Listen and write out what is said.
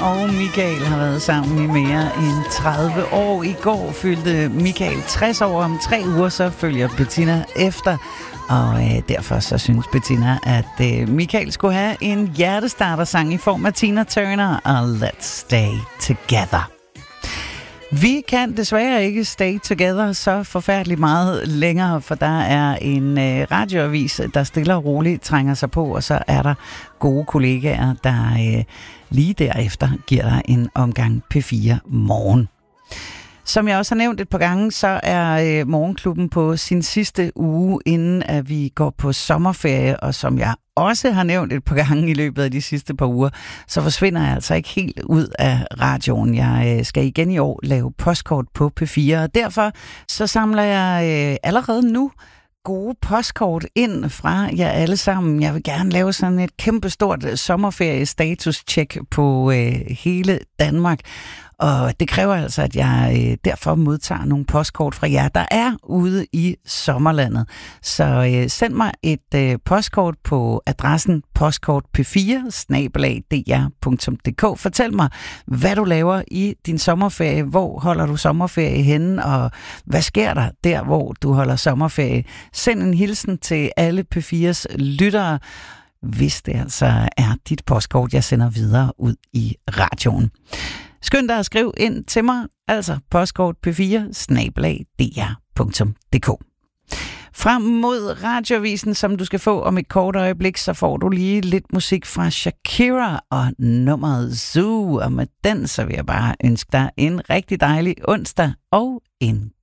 og Michael har været sammen i mere end 30 år. I går fyldte Michael 60 år. Om 3 uger så følger Bettina efter. Og derfor så synes Bettina, at Michael skulle have en hjertestartersang i form af Tina Turner og Let's Stay Together. Vi kan desværre ikke stay together så forfærdeligt meget længere, for der er en radioavis, der stille og roligt trænger sig på, og så er der gode kollegaer, der lige derefter giver dig en omgang P4 Morgen. Som jeg også har nævnt et par gange, så er Morgenklubben på sin sidste uge, inden at vi går på sommerferie, og som jeg også har nævnt et par gange i løbet af de sidste par uger, så forsvinder jeg altså ikke helt ud af radioen. Jeg skal igen i år lave postkort på P4, og derfor så samler jeg allerede nu gode postkort ind fra jer alle sammen. Jeg vil gerne lave sådan et kæmpestort sommerferie-status-check på hele Danmark. Og det kræver altså, at jeg derfor modtager nogle postkort fra jer, der er ude i sommerlandet. Så send mig et postkort på adressen postkortp4@dr.dk. Fortæl mig, hvad du laver i din sommerferie. Hvor holder du sommerferie henne, og hvad sker der der, hvor du holder sommerferie? Send en hilsen til alle P4's lyttere, hvis det altså er dit postkort, jeg sender videre ud i radioen. Skynd dig at skrive ind til mig, altså postkort p4@dr.dk. Frem mod radioavisen, som du skal få om et kort øjeblik, så får du lige lidt musik fra Shakira og nummeret Zoo. Og med den, så vil jeg bare ønske dig en rigtig dejlig onsdag og en